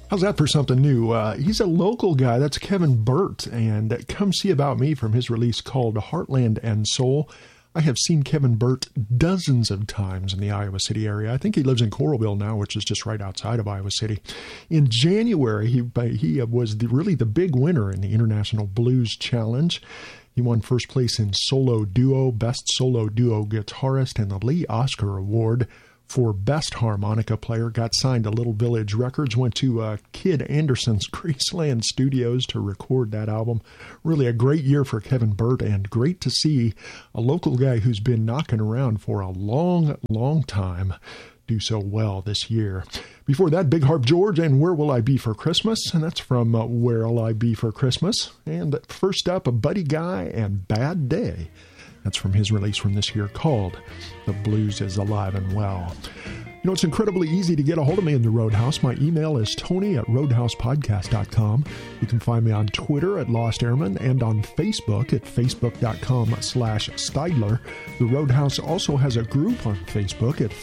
How's that for something new? He's a local guy. That's Kevin Burt, and Come See About Me from his release called Heartland and Soul. I have seen Kevin Burt dozens of times in the Iowa City area. I think he lives in Coralville now, which is just right outside of Iowa City. In January, he was really the big winner in the International Blues Challenge. He won first place in Solo Duo, Best Solo Duo Guitarist, and the Lee Oscar Award for Best Harmonica Player. Got signed to Little Village Records, went to Kid Anderson's Graceland Studios to record that album. Really a great year for Kevin Burt, and great to see a local guy who's been knocking around for a long, long time do so well this year. Before that, Big Harp George and Where Will I Be for Christmas? And that's from Where Will I Be for Christmas? And first up, Buddy Guy and Bad Day. That's from his release from this year called The Blues Is Alive and Well. You know, it's incredibly easy to get a hold of me in the Roadhouse. My email is tony@roadhousepodcast.com. You can find me on Twitter at Lost Airman and on Facebook at facebook.com/Steidler. The Roadhouse also has a group on Facebook at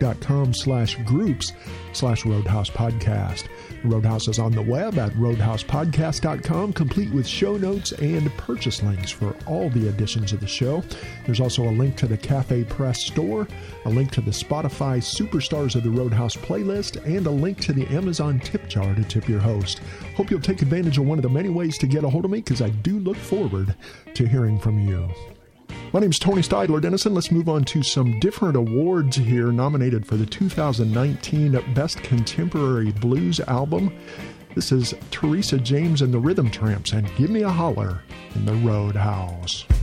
facebook.com/groups/Roadhouse Podcast. The Roadhouse is on the web at roadhousepodcast.com, complete with show notes and purchase links for all the editions of the show. There's also a link to the Cafe Press store, a link to the Spotify Superstars of the Roadhouse playlist, and a link to the Amazon tip jar to tip your host. Hope you'll take advantage of one of the many ways to get a hold of me, because I do look forward to hearing from you. My name's Tony Steidler Dennison. Let's move on to some different awards here nominated for the 2019 Best Contemporary Blues Album. This is Teresa James and the Rhythm Tramps and Give Me a Holler in the Roadhouse.